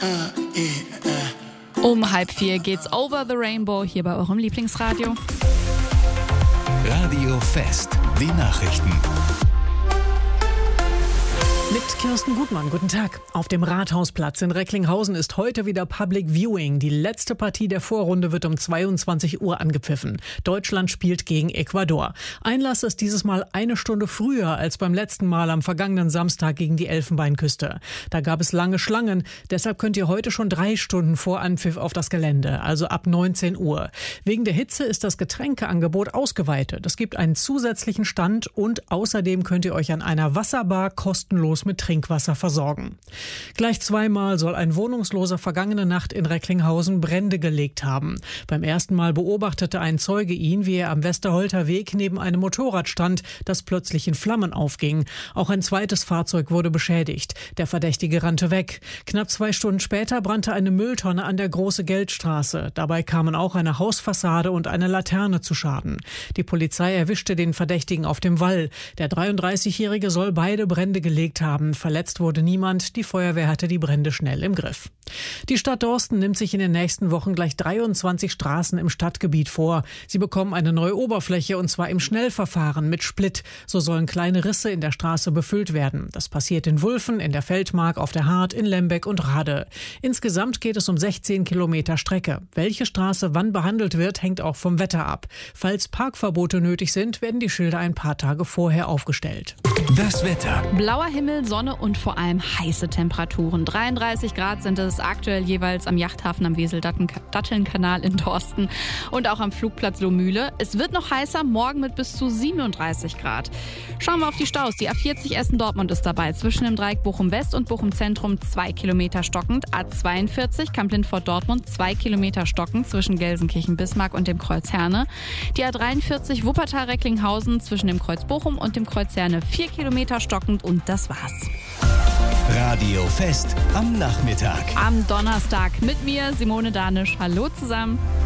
Um 3:30 geht's Over the Rainbow hier bei eurem Lieblingsradio. Radio Fest, die Nachrichten. Mit Kirsten Gutmann, guten Tag. Auf dem Rathausplatz in Recklinghausen ist heute wieder Public Viewing. Die letzte Partie der Vorrunde wird um 22 Uhr angepfiffen. Deutschland spielt gegen Ecuador. Einlass ist dieses Mal eine Stunde früher als beim letzten Mal am vergangenen Samstag gegen die Elfenbeinküste. Da gab es lange Schlangen, deshalb könnt ihr heute schon 3 Stunden vor Anpfiff auf das Gelände, also ab 19 Uhr. Wegen der Hitze ist das Getränkeangebot ausgeweitet. Es gibt einen zusätzlichen Stand und außerdem könnt ihr euch an einer Wasserbar kostenlos mit Trinkwasser versorgen. Gleich zweimal soll ein Wohnungsloser vergangene Nacht in Recklinghausen Brände gelegt haben. Beim ersten Mal beobachtete ein Zeuge ihn, wie er am Westerholter Weg neben einem Motorrad stand, das plötzlich in Flammen aufging. Auch ein zweites Fahrzeug wurde beschädigt. Der Verdächtige rannte weg. Knapp 2 Stunden später brannte eine Mülltonne an der Große Geldstraße. Dabei kamen auch eine Hausfassade und eine Laterne zu Schaden. Die Polizei erwischte den Verdächtigen auf dem Wall. Der 33-Jährige soll beide Brände gelegt haben. Verletzt wurde niemand. Die Feuerwehr hatte die Brände schnell im Griff. Die Stadt Dorsten nimmt sich in den nächsten Wochen gleich 23 Straßen im Stadtgebiet vor. Sie bekommen eine neue Oberfläche und zwar im Schnellverfahren mit Splitt. So sollen kleine Risse in der Straße befüllt werden. Das passiert in Wulfen, in der Feldmark, auf der Hart, in Lembeck und Rade. Insgesamt geht es um 16 Kilometer Strecke. Welche Straße wann behandelt wird, hängt auch vom Wetter ab. Falls Parkverbote nötig sind, werden die Schilder ein paar Tage vorher aufgestellt. Das Wetter. Blauer Himmel, Sonne und vor allem heiße Temperaturen. 33 Grad sind es aktuell jeweils am Yachthafen am Wesel-Datteln-Kanal in Dorsten und auch am Flugplatz Lohmühle. Es wird noch heißer, morgen mit bis zu 37 Grad. Schauen wir auf die Staus. Die A40 Essen-Dortmund ist dabei. Zwischen dem Dreieck Bochum-West und Bochum-Zentrum 2 Kilometer stockend. A42 Kamp-Lindfort-Dortmund 2 Kilometer stockend zwischen Gelsenkirchen-Bismarck und dem Kreuz Herne. Die A43 Wuppertal-Recklinghausen zwischen dem Kreuz Bochum und dem Kreuz Herne 4 Kilometer stockend und das war's. Radio Fest am Nachmittag. Am Donnerstag mit mir, Simone Danisch. Hallo zusammen.